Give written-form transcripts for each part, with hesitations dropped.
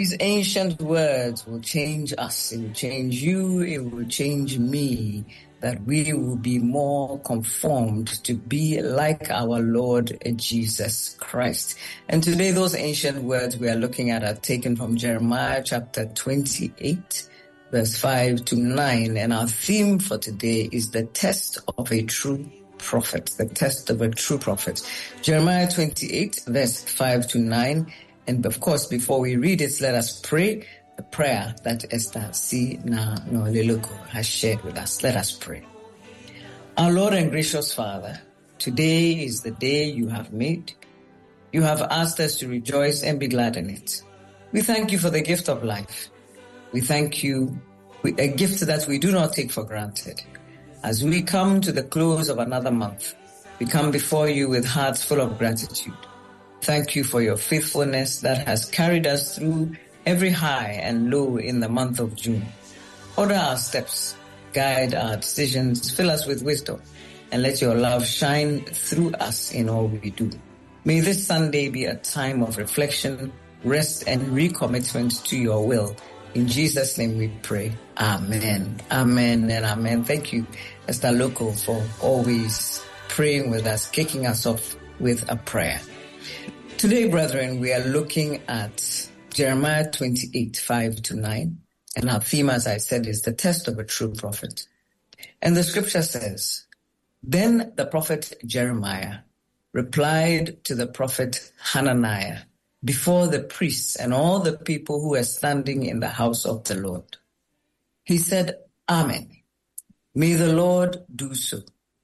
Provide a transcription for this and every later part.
These ancient words will change us. It will change you. It will change me. That we will be more conformed to be like our Lord Jesus Christ. And today, those ancient words we are looking at are taken from Jeremiah chapter 28, verse 5 to 9. And our theme for today is the test of a true prophet. The test of a true prophet. Jeremiah 28, verse 5 to 9. And of course, before we read it, let us pray the prayer that Esther C. Na Noliloko has shared with us. Let us pray. Our Lord and gracious Father, today is the day you have made. You have asked us to rejoice and be glad in it. We thank you for the gift of life. We thank you, a gift that we do not take for granted. As we come to the close of another month, we come before you with hearts full of gratitude. Thank you for your faithfulness that has carried us through every high and low in the month of June. Order our steps, guide our decisions, fill us with wisdom, and let your love shine through us in all we do. May this Sunday be a time of reflection, rest, and recommitment to your will. In Jesus' name we pray. Amen. Amen and amen. Thank you, Esther Loco, for always praying with us, kicking us off with a prayer. Today, brethren, we are looking at Jeremiah 28, 5 to 9. And our theme, as I said, is the test of a true prophet. And the scripture says, Then the prophet Jeremiah replied to the prophet Hananiah before the priests and all the people who were standing in the house of the Lord. He said, Amen. May the Lord do so.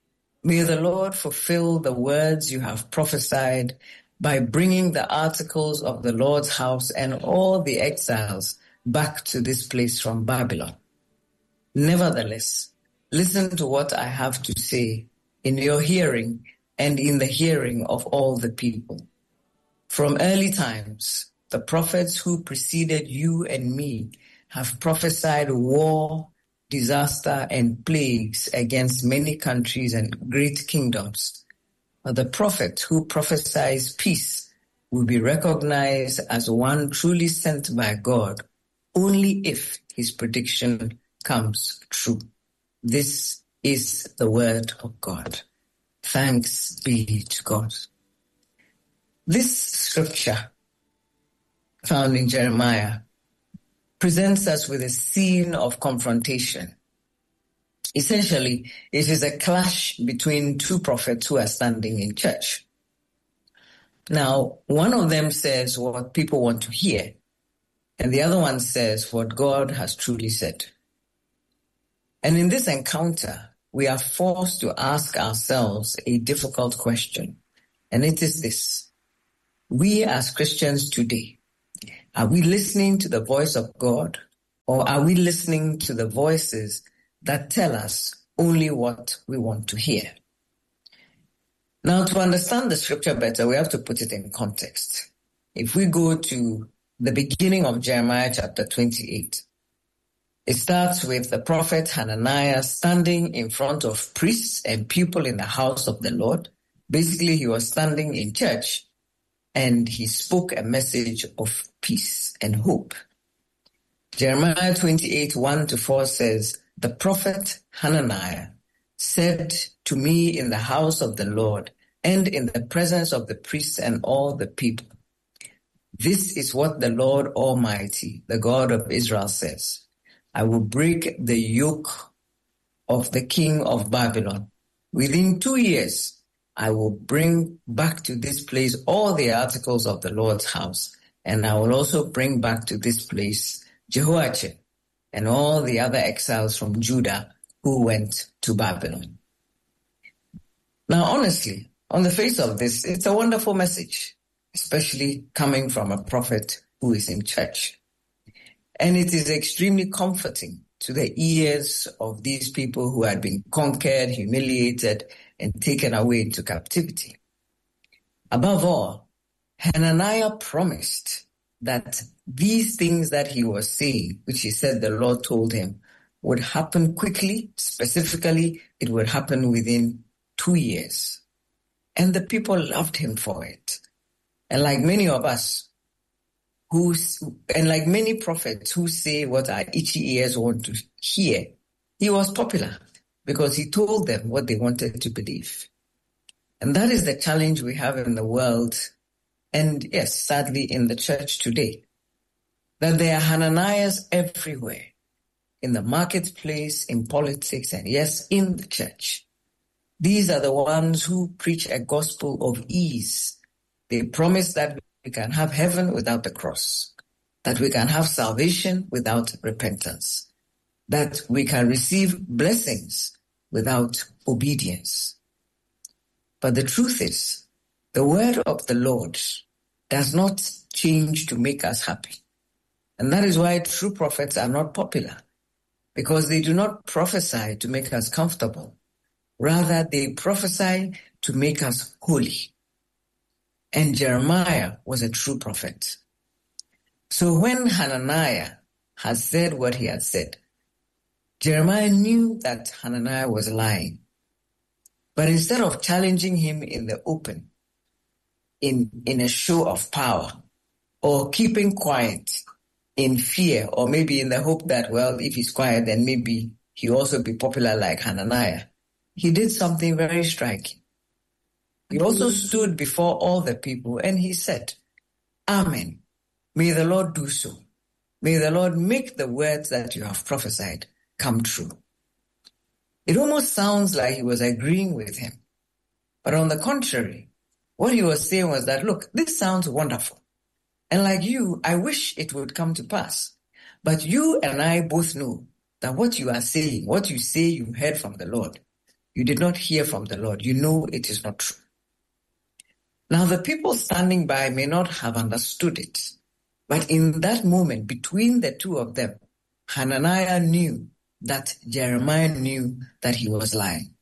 May the Lord fulfill the words you have prophesied by bringing the articles of the Lord's house and all the exiles back to this place from Babylon. Nevertheless, listen to what I have to say in your hearing and in the hearing of all the people. From early times, the prophets who preceded you and me have prophesied war, disaster, and plagues against many countries and great kingdoms. But the prophet who prophesies peace will be recognized as one truly sent by God only if his prediction comes true. This is the word of God. Thanks be to God. This scripture found in Jeremiah presents us with a scene of confrontation. Essentially, it is a clash between two prophets who are standing in church. Now, one of them says what people want to hear, and the other one says what God has truly said. And in this encounter, we are forced to ask ourselves a difficult question, and it is this. We as Christians today, are we listening to the voice of God, or are we listening to the voices that tell us only what we want to hear? Now, to understand the scripture better, we have to put it in context. If we go to the beginning of Jeremiah chapter 28, it starts with the prophet Hananiah standing in front of priests and people in the house of the Lord. Basically, he was standing in church and he spoke a message of peace and hope. Jeremiah 28, 1 to 4 says, The prophet Hananiah said to me in the house of the Lord and in the presence of the priests and all the people, This is what the Lord Almighty, the God of Israel, says. I will break the yoke of the king of Babylon. Within 2 years, I will bring back to this place all the articles of the Lord's house, and I will also bring back to this place Jehoiachin and all the other exiles from Judah who went to Babylon. Now, honestly, on the face of this, it's a wonderful message, especially coming from a prophet who is in church. And it is extremely comforting to the ears of these people who had been conquered, humiliated, and taken away into captivity. Above all, Hananiah promised that these things that he was saying, which he said the Lord told him, would happen quickly. Specifically, it would happen within 2 years. And the people loved him for it. And like many of us and like many prophets who say what our itchy ears want to hear, he was popular because he told them what they wanted to believe. And that is the challenge we have in the world, and yes, sadly in the church today, that there are Hananiahs everywhere, in the marketplace, in politics, and yes, in the church. These are the ones who preach a gospel of ease. They promise that we can have heaven without the cross, that we can have salvation without repentance, that we can receive blessings without obedience. But the truth is, the word of the Lord does not change to make us happy. And that is why true prophets are not popular, because they do not prophesy to make us comfortable. Rather, they prophesy to make us holy. And Jeremiah was a true prophet. So when Hananiah had said what he had said, Jeremiah knew that Hananiah was lying. But instead of challenging him in the open, in a show of power, or keeping quiet in fear, or maybe in the hope that, well, if he's quiet, then maybe he'll also be popular like Hananiah, he did something very striking. He also stood before all the people and he said, Amen. May the Lord do so. May the Lord make the words that you have prophesied come true. It almost sounds like he was agreeing with him. But on the contrary, what he was saying was that, look, this sounds wonderful. And like you, I wish it would come to pass. But you and I both know that what you are saying, what you say you heard from the Lord, you did not hear from the Lord. You know it is not true. Now, the people standing by may not have understood it, but in that moment, between the two of them, Hananiah knew that Jeremiah knew that he was lying.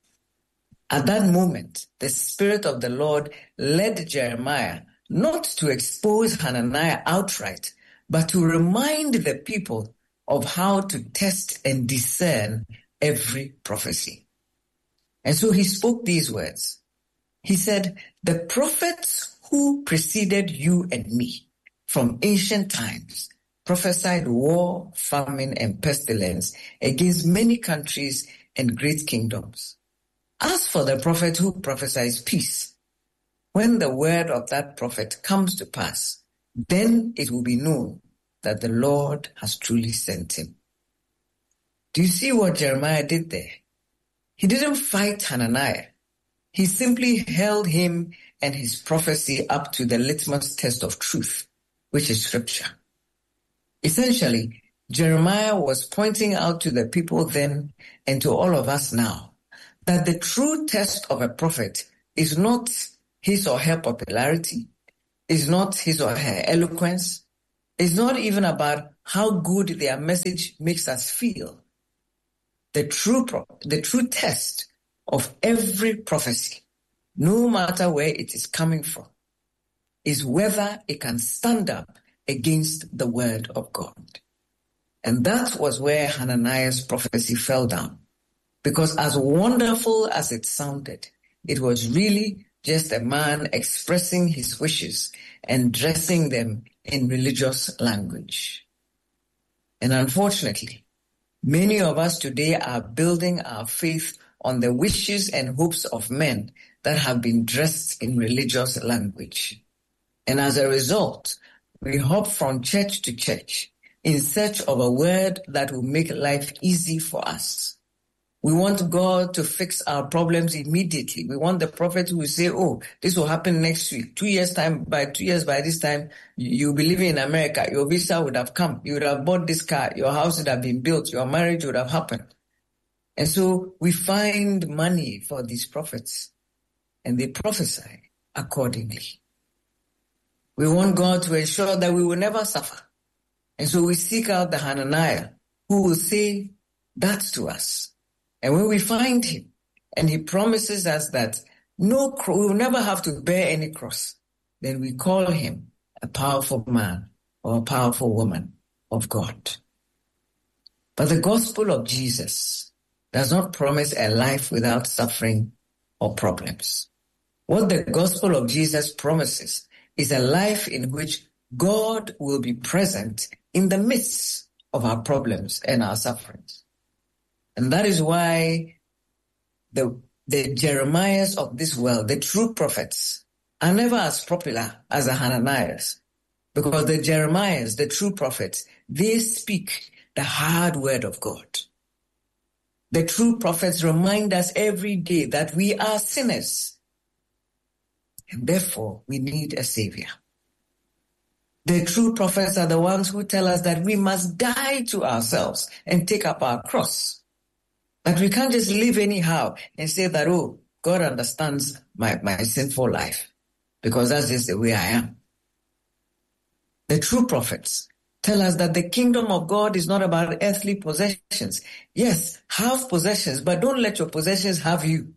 At that moment, the Spirit of the Lord led Jeremiah not to expose Hananiah outright, but to remind the people of how to test and discern every prophecy. And so he spoke these words. He said, the prophets who preceded you and me from ancient times prophesied war, famine, and pestilence against many countries and great kingdoms. As for the prophet who prophesies peace, when the word of that prophet comes to pass, then it will be known that the Lord has truly sent him. Do you see what Jeremiah did there? He didn't fight Hananiah. He simply held him and his prophecy up to the litmus test of truth, which is Scripture. Essentially, Jeremiah was pointing out to the people then and to all of us now that the true test of a prophet is not his or her popularity, is not his or her eloquence, is not even about how good their message makes us feel. The true test of every prophecy, no matter where it is coming from, is whether it can stand up against the word of God. And that was where Hananiah's prophecy fell down. Because as wonderful as it sounded, it was really just a man expressing his wishes and dressing them in religious language. And unfortunately, many of us today are building our faith on the wishes and hopes of men that have been dressed in religious language. And as a result, we hop from church to church in search of a word that will make life easy for us. We want God to fix our problems immediately. We want the prophet who will say, oh, this will happen next week. 2 years by this time, you'll be living in America. Your visa would have come. You would have bought this car. Your house would have been built. Your marriage would have happened. And so we find money for these prophets and they prophesy accordingly. We want God to ensure that we will never suffer. And so we seek out the Hananiah who will say that to us. And when we find him and he promises us that we will never have to bear any cross, then we call him a powerful man or a powerful woman of God. But the gospel of Jesus does not promise a life without suffering or problems. What the gospel of Jesus promises is a life in which God will be present in the midst of our problems and our sufferings. And that is why the Jeremiahs of this world, the true prophets, are never as popular as the Hananiahs. Because the Jeremiahs, the true prophets, they speak the hard word of God. The true prophets remind us every day that we are sinners. And therefore, we need a savior. The true prophets are the ones who tell us that we must die to ourselves and take up our cross. That we can't just live anyhow and say that, oh, God understands my sinful life, because that's just the way I am. The true prophets tell us that the kingdom of God is not about earthly possessions. Yes, have possessions, but don't let your possessions have you.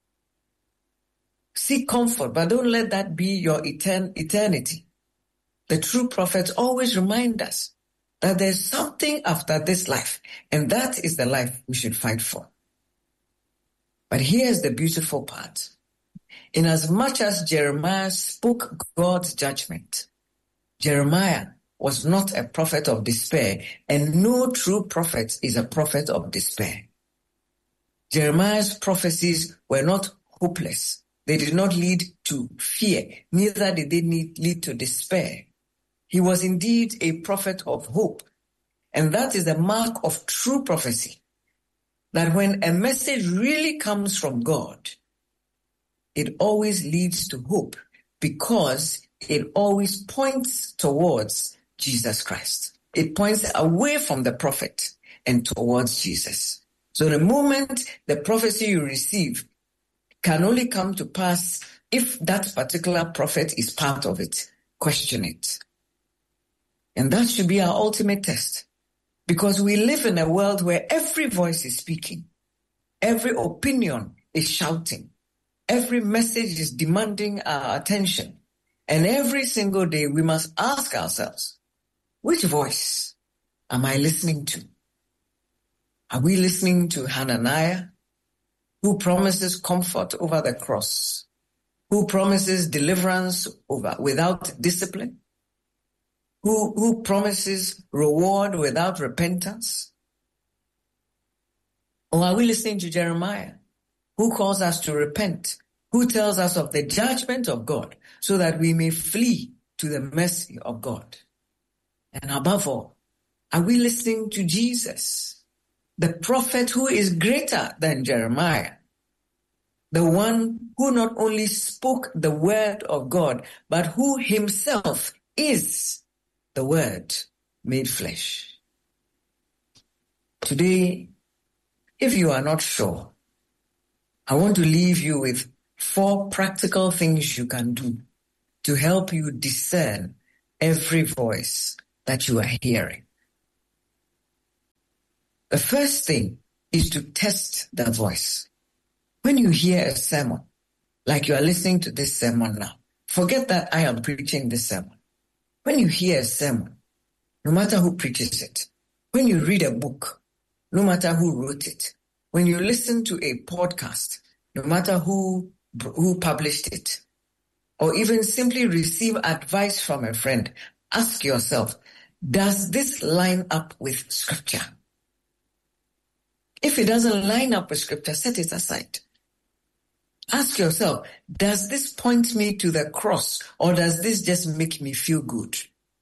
Seek comfort, but don't let that be your eternity. The true prophets always remind us that there's something after this life, and that is the life we should fight for. But here's the beautiful part. Inasmuch as Jeremiah spoke God's judgment, Jeremiah was not a prophet of despair, and no true prophet is a prophet of despair. Jeremiah's prophecies were not hopeless. They did not lead to fear, neither did they lead to despair. He was indeed a prophet of hope, and that is the mark of true prophecy, that when a message really comes from God, it always leads to hope, because it always points towards Jesus Christ. It points away from the prophet and towards Jesus. So the moment the prophecy you receive can only come to pass if that particular prophet is part of it. Question it. And that should be our ultimate test, because we live in a world where every voice is speaking, every opinion is shouting, every message is demanding our attention, and every single day we must ask ourselves, which voice am I listening to? Are we listening to Hananiah, who promises comfort over the cross, who promises deliverance without discipline, who promises reward without repentance? Or are we listening to Jeremiah, who calls us to repent, who tells us of the judgment of God so that we may flee to the mercy of God? And above all, are we listening to Jesus, the prophet who is greater than Jeremiah, the one who not only spoke the word of God, but who himself is the Word made flesh? Today, if you are not sure, I want to leave you with 4 practical things you can do to help you discern every voice that you are hearing. The first thing is to test the voice. When you hear a sermon, like you are listening to this sermon now, forget that I am preaching this sermon. When you hear a sermon, no matter who preaches it, when you read a book, no matter who wrote it, when you listen to a podcast, no matter who published it, or even simply receive advice from a friend, ask yourself, does this line up with Scripture? If it doesn't line up with Scripture, set it aside. Ask yourself, does this point me to the cross, or does this just make me feel good?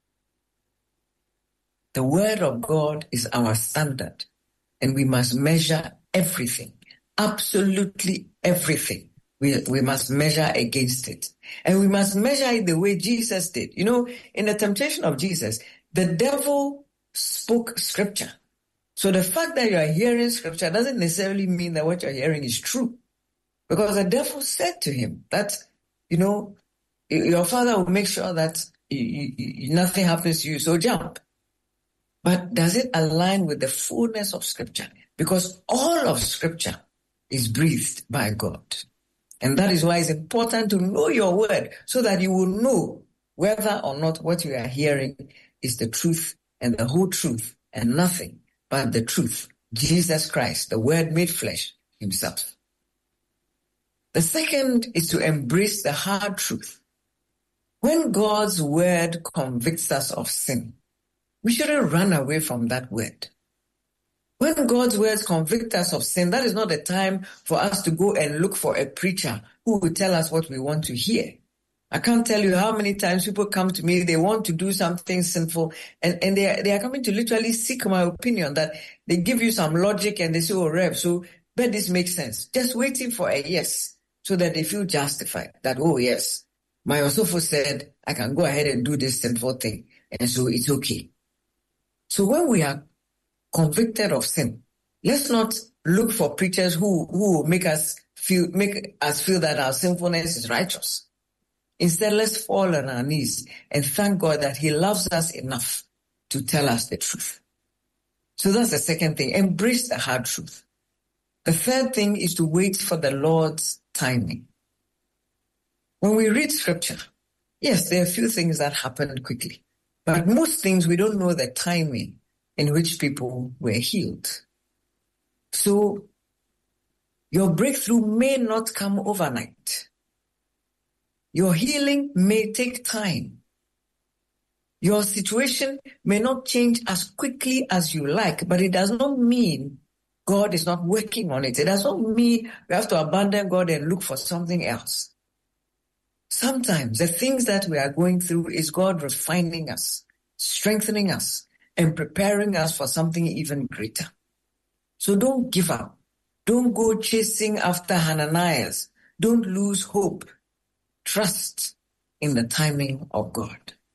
The Word of God is our standard, and we must measure everything, absolutely everything. We must measure against it. And we must measure it the way Jesus did. You know, in the temptation of Jesus, the devil spoke Scripture. So the fact that you are hearing Scripture doesn't necessarily mean that what you're hearing is true. Because the devil said to him that, you know, your father will make sure that nothing happens to you, so jump. But does it align with the fullness of Scripture? Because all of Scripture is breathed by God. And that is why it's important to know your word, so that you will know whether or not what you are hearing is the truth and the whole truth and nothing but the truth. Jesus Christ, the Word made flesh himself. The second is to embrace the hard truth. When God's word convicts us of sin, we shouldn't run away from that word. When God's words convict us of sin, that is not the time for us to go and look for a preacher who will tell us what we want to hear. I can't tell you how many times people come to me, they want to do something sinful, and they are coming to literally seek my opinion, that they give you some logic and they say, oh, Rev, so but this makes sense. Just waiting for a yes, so that they feel justified, that, oh, yes, my Osofo said I can go ahead and do this sinful thing, and so it's okay. So when we are convicted of sin, let's not look for preachers who will make us feel that our sinfulness is righteous. Instead, let's fall on our knees and thank God that He loves us enough to tell us the truth. So that's the second thing. Embrace the hard truth. The third thing is to wait for the Lord's timing. When we read scripture, yes, there are a few things that happen quickly, but most things we don't know the timing in which people were healed. So your breakthrough may not come overnight. Your healing may take time. Your situation may not change as quickly as you like, but it does not mean God is not working on it. It does not mean we have to abandon God and look for something else. Sometimes the things that we are going through is God refining us, strengthening us, and preparing us for something even greater. So don't give up. Don't go chasing after Hananias. Don't lose hope. Trust in the timing of God.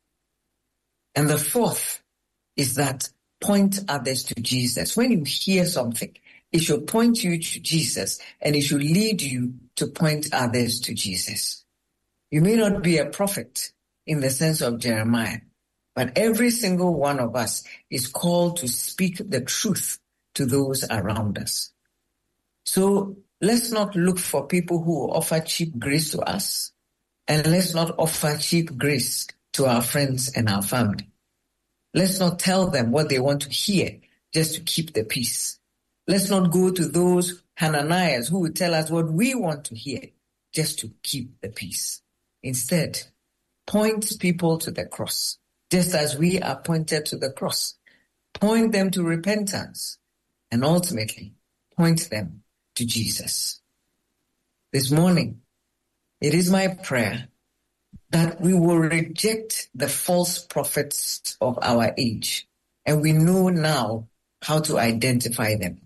And the fourth is that point others to Jesus. When you hear something, it should point you to Jesus, and it should lead you to point others to Jesus. You may not be a prophet in the sense of Jeremiah, but every single one of us is called to speak the truth to those around us. So let's not look for people who will offer cheap grace to us, and let's not offer cheap grace to our friends and our family. Let's not tell them what they want to hear just to keep the peace. Let's not go to those Hananias who will tell us what we want to hear just to keep the peace. Instead, point people to the cross, just as we are pointed to the cross. Point them to repentance, and ultimately point them to Jesus. This morning, it is my prayer that we will reject the false prophets of our age, and we know now how to identify them.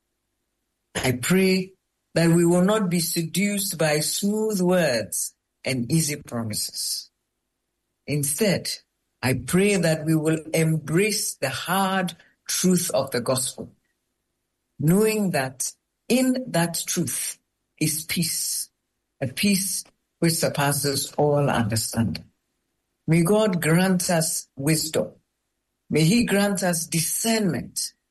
I pray that we will not be seduced by smooth words and easy promises. Instead, I pray that we will embrace the hard truth of the gospel, knowing that in that truth is peace, a peace which surpasses all understanding. May God grant us wisdom. May He grant us discernment